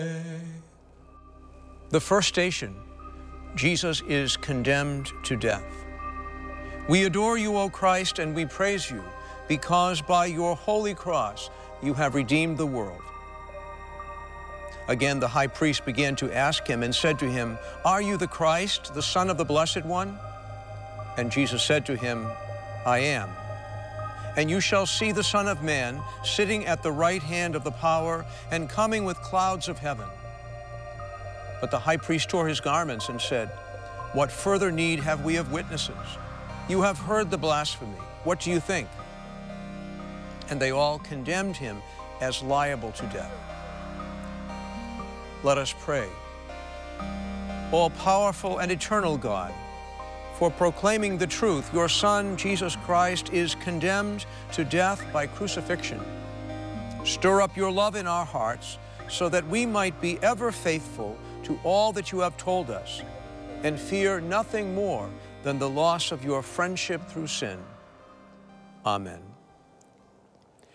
The first station, Jesus is condemned to death. We adore you, O Christ, and we praise you, because by your holy cross you have redeemed the world. Again, the high priest began to ask him and said to him, "Are you the Christ, the Son of the Blessed One?" And Jesus said to him, "I am. And you shall see the Son of Man sitting at the right hand of the power and coming with clouds of heaven." But the high priest tore his garments and said, "What further need have we of witnesses? You have heard the blasphemy. What do you think?" And they all condemned him as liable to death. Let us pray. All-powerful and eternal God, for proclaiming the truth, your Son, Jesus Christ, is condemned to death by crucifixion. Stir up your love in our hearts so that we might be ever faithful to all that you have told us and fear nothing more than the loss of your friendship through sin. Amen.